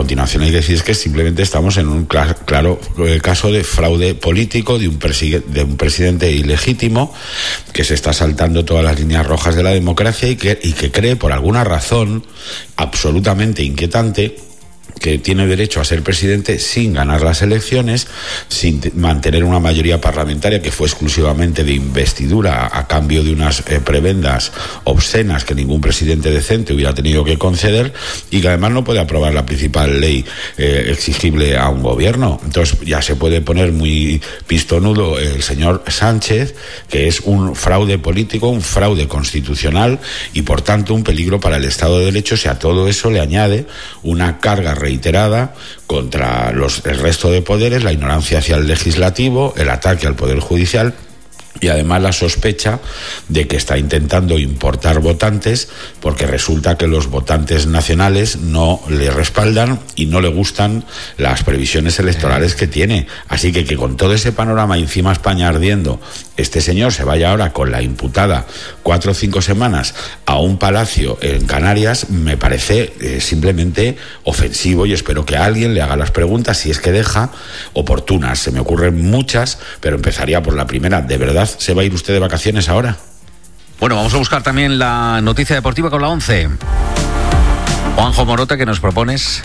continuación hay que decir que simplemente estamos en un claro caso de fraude político de un presidente ilegítimo que se está saltando todas las líneas rojas de la democracia y que cree, por alguna razón absolutamente inquietante, que tiene derecho a ser presidente sin ganar las elecciones, sin mantener una mayoría parlamentaria que fue exclusivamente de investidura a cambio de unas prebendas obscenas que ningún presidente decente hubiera tenido que conceder, y que además no puede aprobar la principal ley exigible a un gobierno. Entonces ya se puede poner muy pistonudo el señor Sánchez, que es un fraude político, un fraude constitucional y por tanto un peligro para el Estado de Derecho, si a todo eso le añade una carga reiterada contra el resto de poderes, la ignorancia hacia el legislativo, el ataque al poder judicial y además la sospecha de que está intentando importar votantes, porque resulta que los votantes nacionales no le respaldan y no le gustan las previsiones electorales que tiene. Así que con todo ese panorama, encima España ardiendo, este señor se vaya ahora con la imputada 4 o 5 semanas a un palacio en Canarias, me parece simplemente ofensivo, y espero que alguien le haga las preguntas, si es que deja, oportunas. Se me ocurren muchas, pero empezaría por la primera. ¿De verdad se va a ir usted de vacaciones ahora? Bueno, vamos a buscar también la noticia deportiva con la 11. Juanjo Morota, ¿qué nos propones?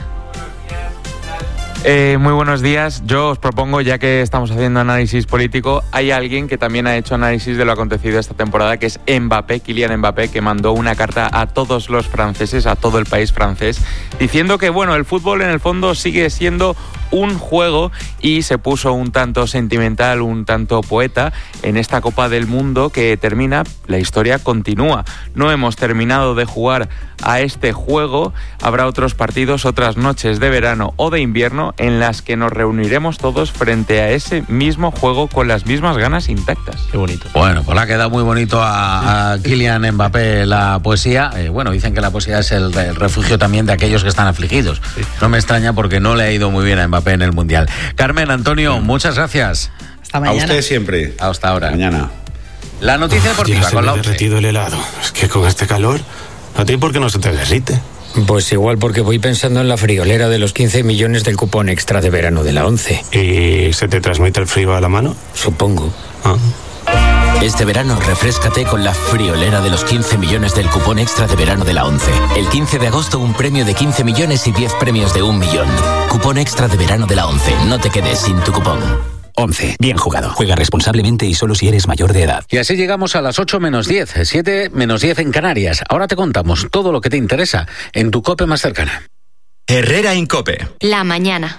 Muy buenos días. Yo os propongo, ya que estamos haciendo análisis político, hay alguien que también ha hecho análisis de lo acontecido esta temporada, que es Mbappé, Kylian Mbappé, que mandó una carta a todos los franceses, a todo el país francés, diciendo que, bueno, el fútbol en el fondo sigue siendo un juego, y se puso un tanto sentimental, un tanto poeta en esta Copa del Mundo que termina. La historia continúa. No hemos terminado de jugar a este juego. Habrá otros partidos, otras noches de verano o de invierno en las que nos reuniremos todos frente a ese mismo juego con las mismas ganas intactas. Qué bonito. Bueno, pues le ha quedado muy bonito a Kylian Mbappé la poesía. Bueno, dicen que la poesía es el refugio también de aquellos que están afligidos. No me extraña, porque no le ha ido muy bien a Mbappé en el Mundial. Carmen, Antonio, muchas gracias. Hasta mañana. A usted siempre. Hasta ahora. Mañana. La noticia deportiva Se con me la ha 11. derretido el helado. Es que con este calor, ¿a ti por qué no se te derrite? Pues igual porque voy pensando en la friolera de los 15 millones del cupón extra de verano de la 11. ¿Y se te transmite el frío a la mano? Supongo. Ah. Este verano refréscate con la friolera de los 15 millones del cupón extra de verano de la 11. El 15 de agosto un premio de 15 millones y 10 premios de 1 millón. Cupón extra de verano de la 11. No te quedes sin tu cupón. 11. Bien jugado. Juega responsablemente y solo si eres mayor de edad. Y así llegamos a las 8 menos 10, 7 menos 10 en Canarias. Ahora te contamos todo lo que te interesa en tu COPE más cercana. Herrera Incope. La mañana.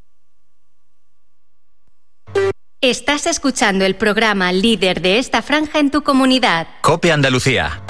Estás escuchando el programa líder de esta franja en tu comunidad. COPE Andalucía.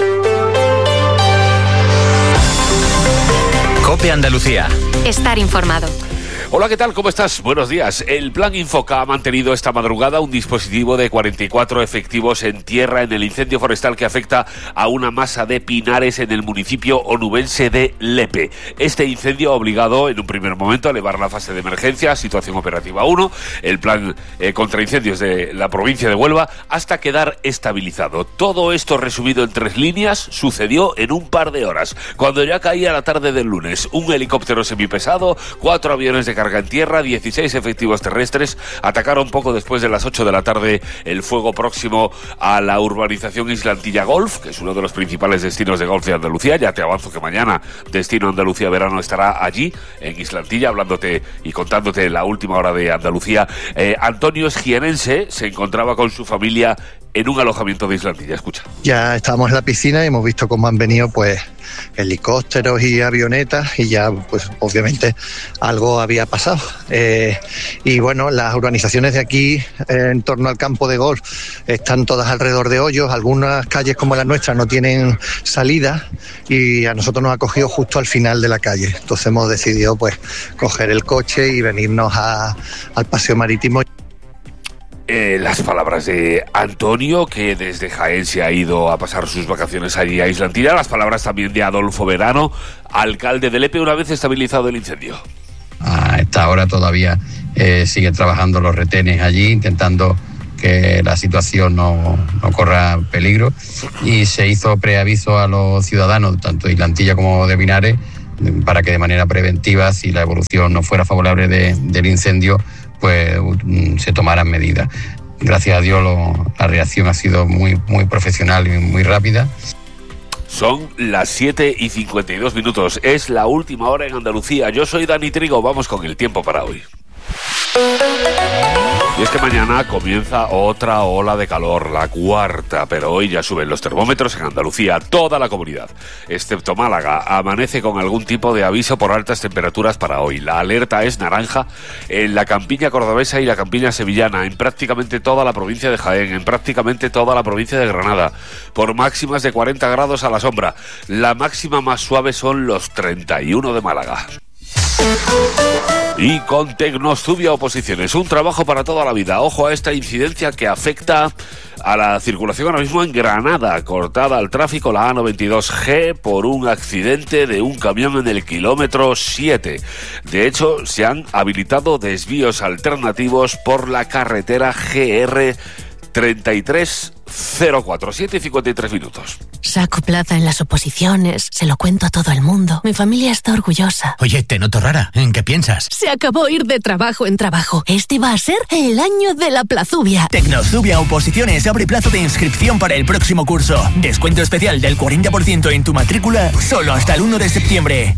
COPE Andalucía. Estar informado. Hola, ¿qué tal? ¿Cómo estás? Buenos días. El Plan Infoca ha mantenido esta madrugada un dispositivo de 44 efectivos en tierra en el incendio forestal que afecta a una masa de pinares en el municipio onubense de Lepe. Este incendio ha obligado en un primer momento a elevar la fase de emergencia, situación operativa 1, el plan contra incendios de la provincia de Huelva, hasta quedar estabilizado. Todo esto resumido en 3 líneas sucedió en un par de horas, cuando ya caía la tarde del lunes. Un helicóptero semipesado, 4 aviones de carga en tierra, 16 efectivos terrestres atacaron poco después de las 8 de la tarde el fuego próximo a la urbanización Islantilla Golf, que es uno de los principales destinos de golf de Andalucía. Ya te avanzo que mañana Destino Andalucía Verano estará allí, en Islantilla, hablándote y contándote la última hora de Andalucía. Antonio es jienense, se encontraba con su familia en un alojamiento de Islantilla. Escucha. Ya estábamos en la piscina y hemos visto cómo han venido pues helicópteros y avionetas, y ya pues obviamente algo había pasado. Y bueno, las urbanizaciones de aquí en torno al campo de golf están todas alrededor de hoyos. Algunas calles como la nuestra no tienen salida y a nosotros nos ha cogido justo al final de la calle. Entonces hemos decidido pues coger el coche y venirnos al paseo marítimo. Las palabras de Antonio, que desde Jaén se ha ido a pasar sus vacaciones allí a Islantilla. Las palabras también de Adolfo Verano, alcalde de Lepe, una vez estabilizado el incendio. A esta hora todavía siguen trabajando los retenes allí, intentando que la situación no corra peligro, y se hizo preaviso a los ciudadanos, tanto de Islantilla como de Pinares, para que de manera preventiva, si la evolución no fuera favorable del incendio, pues se tomaran medidas. Gracias a Dios la reacción ha sido muy profesional y muy rápida. Son las 7:52. Es la última hora en Andalucía. Yo soy Dani Trigo. Vamos con el tiempo para hoy. Y es que mañana comienza otra ola de calor, la cuarta, pero hoy ya suben los termómetros en Andalucía, toda la comunidad, excepto Málaga, amanece con algún tipo de aviso por altas temperaturas para hoy. La alerta es naranja en la campiña cordobesa y la campiña sevillana, en prácticamente toda la provincia de Jaén, en prácticamente toda la provincia de Granada, por máximas de 40 grados a la sombra. La máxima más suave son los 31 de Málaga. Y con Tecnostudia Oposiciones, un trabajo para toda la vida. Ojo a esta incidencia que afecta a la circulación ahora mismo en Granada, cortada al tráfico la A92G por un accidente de un camión en el kilómetro 7. De hecho, se han habilitado desvíos alternativos por la carretera GR 3304, 7:53. Saco plaza en las oposiciones, se lo cuento a todo el mundo. Mi familia está orgullosa. Oye, te noto rara. ¿En qué piensas? Se acabó ir de trabajo en trabajo. Este va a ser el año de la plazubia. Tecnostudia Oposiciones abre plazo de inscripción para el próximo curso. Descuento especial del 40% en tu matrícula, solo hasta el 1 de septiembre.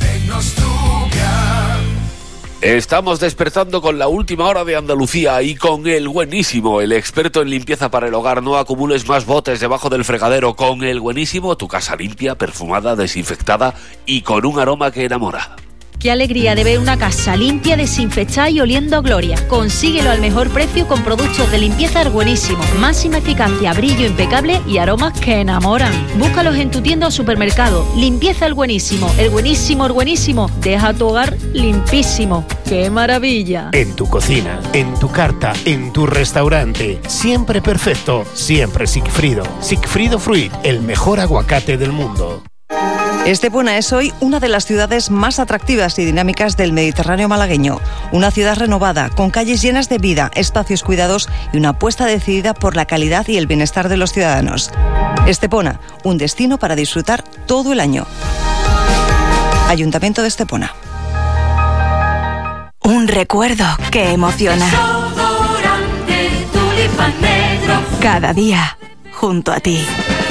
Estamos despertando con la última hora de Andalucía y con el buenísimo, el experto en limpieza para el hogar. No acumules más botes debajo del fregadero. Con el buenísimo, tu casa limpia, perfumada, desinfectada y con un aroma que enamora. Qué alegría de ver una casa limpia, desinfectada y oliendo a gloria. Consíguelo al mejor precio con productos de limpieza Buenísimo. Máxima eficacia, brillo impecable y aromas que enamoran. Búscalos en tu tienda o supermercado. Limpieza El Buenísimo. El Buenísimo, el Buenísimo. Deja tu hogar limpísimo. ¡Qué maravilla! En tu cocina, en tu carta, en tu restaurante. Siempre perfecto, siempre Sigfrido. Sigfrido Fruit, el mejor aguacate del mundo. Estepona es hoy una de las ciudades más atractivas y dinámicas del Mediterráneo malagueño. Una ciudad renovada, con calles llenas de vida, espacios cuidados y una apuesta decidida por la calidad y el bienestar de los ciudadanos. Estepona, un destino para disfrutar todo el año. Ayuntamiento de Estepona. Un recuerdo que emociona. Cada día, junto a ti.